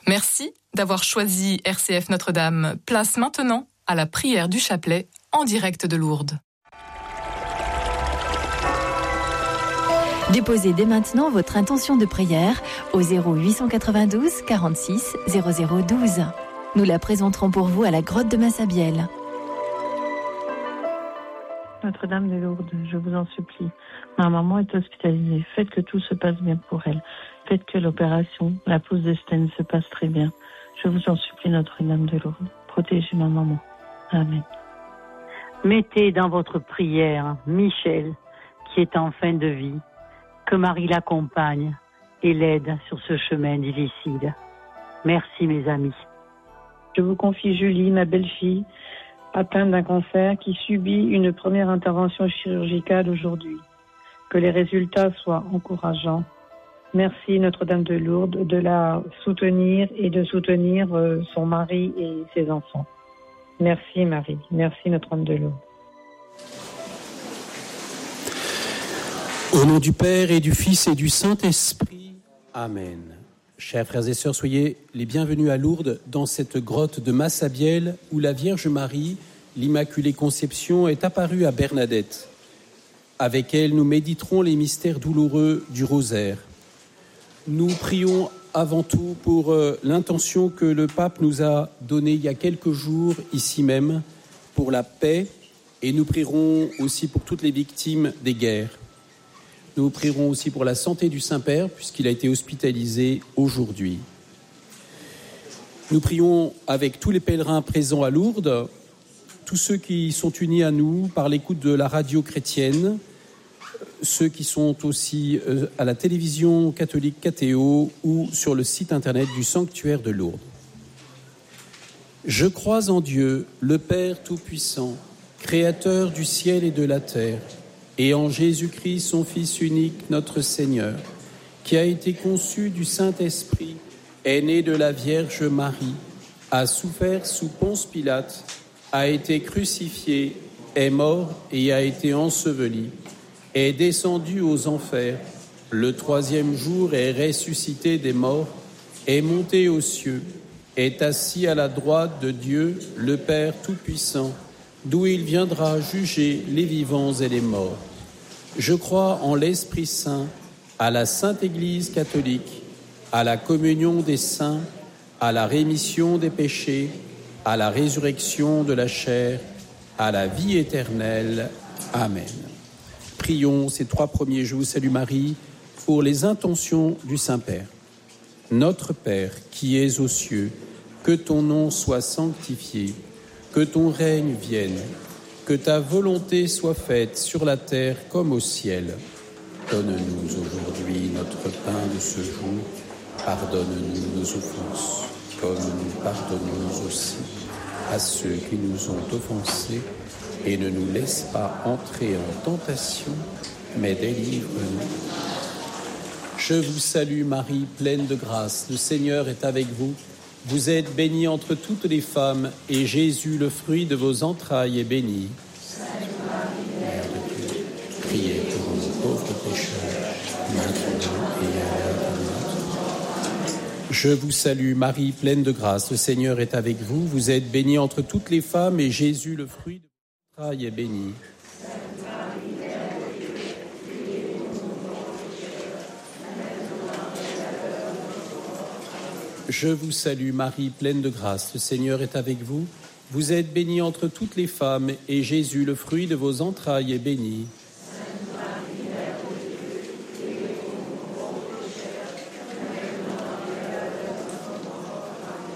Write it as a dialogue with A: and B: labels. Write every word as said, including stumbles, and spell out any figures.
A: Merci d'avoir choisi R C F Notre-Dame. Place maintenant à la prière du chapelet en direct de Lourdes.
B: Déposez dès maintenant votre intention de prière au zéro huit cent quatre-vingt-douze quarante-six zéro zéro douze. Nous la présenterons pour vous à la grotte de Massabielle.
C: Notre-Dame de Lourdes, je vous en supplie. Ma maman est hospitalisée. Faites que tout se passe bien pour elle. Faites que l'opération, la pose de stent se passe très bien. Je vous en supplie, Notre-Dame de Lourdes. Protégez ma maman. Amen.
D: Mettez dans votre prière Michel, qui est en fin de vie. Que Marie l'accompagne et l'aide sur ce chemin difficile. Merci, mes amis.
C: Je vous confie Julie, ma belle-fille, atteinte d'un cancer qui subit une première intervention chirurgicale aujourd'hui. Que les résultats soient encourageants. Merci Notre-Dame de Lourdes de la soutenir et de soutenir euh, son mari et ses enfants. Merci Marie, merci Notre-Dame de Lourdes.
E: Au nom du Père et du Fils et du Saint-Esprit, Amen. Chers frères et sœurs, soyez les bienvenus à Lourdes dans cette grotte de Massabielle où la Vierge Marie, l'Immaculée Conception, est apparue à Bernadette. Avec elle, nous méditerons les mystères douloureux du rosaire. Nous prions avant tout pour euh, l'intention que le pape nous a donnée il y a quelques jours, ici même, pour la paix, et nous prierons aussi pour toutes les victimes des guerres. Nous prierons aussi pour la santé du Saint-Père, puisqu'il a été hospitalisé aujourd'hui. Nous prions avec tous les pèlerins présents à Lourdes, tous ceux qui sont unis à nous par l'écoute de la radio chrétienne, ceux qui sont aussi à la télévision catholique K T O ou sur le site internet du sanctuaire de Lourdes. Je crois en Dieu, le Père Tout-Puissant, Créateur du ciel et de la terre, et en Jésus-Christ, son Fils unique, notre Seigneur, qui a été conçu du Saint-Esprit, est né de la Vierge Marie, a souffert sous Ponce Pilate, a été crucifié, est mort et a été enseveli, est descendu aux enfers, le troisième jour est ressuscité des morts, est monté aux cieux, est assis à la droite de Dieu, le Père Tout-Puissant, d'où il viendra juger les vivants et les morts. Je crois en l'Esprit Saint, à la Sainte Église catholique, à la communion des saints, à la rémission des péchés, à la résurrection de la chair, à la vie éternelle. Amen. Prions ces trois premiers jours, Salut Marie, pour les intentions du Saint-Père. Notre Père, qui es aux cieux, que ton nom soit sanctifié, que ton règne vienne, que ta volonté soit faite sur la terre comme au ciel. Donne-nous aujourd'hui notre pain de ce jour. Pardonne-nous nos offenses, comme nous pardonnons aussi à ceux qui nous ont offensés. Et ne nous laisse pas entrer en tentation, mais délivre-nous. Je vous salue Marie, pleine de grâce. Le Seigneur est avec vous. Vous êtes bénie entre toutes les femmes, et Jésus, le fruit de vos entrailles, est béni. Sainte Marie, Mère de Dieu, priez pour nous pauvres pécheurs, maintenant et à l'heure de notre mort. Je vous salue Marie, pleine de grâce. Le Seigneur est avec vous. Vous êtes bénie entre toutes les femmes, et Jésus, le fruit de vos entrailles, est béni. Je vous salue Marie, pleine de grâce, le Seigneur est avec vous. Vous êtes bénie entre toutes les femmes, et Jésus, le fruit de vos entrailles, est béni.